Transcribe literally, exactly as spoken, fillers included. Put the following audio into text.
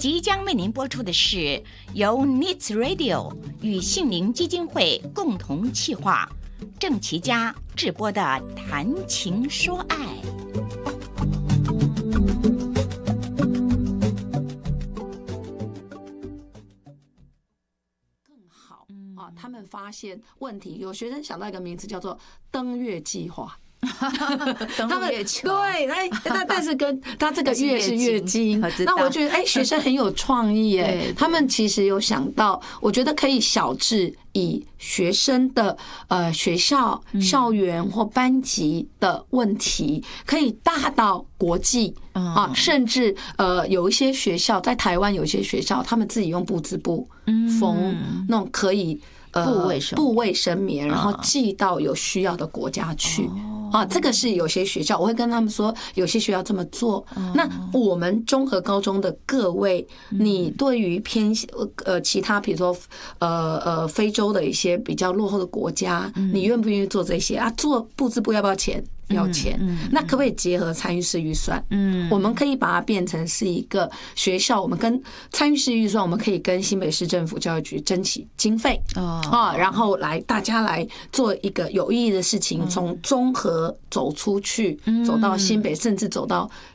即将为您播出的是由 N I T S Radio 与杏林基金会共同企划，郑琦家制播的《谈情说爱》。 更好啊！他们发现问题，有学生想到一个名词叫做“登月计划”。 登陆月球对，哎，但但是跟他这个月是月经，那我觉得哎，学生很有创意哎，他们其实有想到，我觉得可以小至以学生的呃学校、校园或班级的问题，可以大到国际啊，甚至呃有一些学校在台湾，有一些学校他们自己用布织布缝那种可以呃布卫生棉，然后寄到有需要的国家去。啊，这个是有些学校，我会跟他们说，有些学校这么做。那我们综合高中的各位，你对于偏呃其他，比如说呃呃非洲的一些比较落后的国家，你愿不愿意做这些啊？做布织布要不要钱？要钱，那可不可以结合参与式预算？嗯，我们可以把它变成是一个学校，我们跟参与式预算，我们可以跟新北市政府教育局争取经费啊，然后来大家来做一个有意义的事情，从综合走出去，走到新北，甚至走到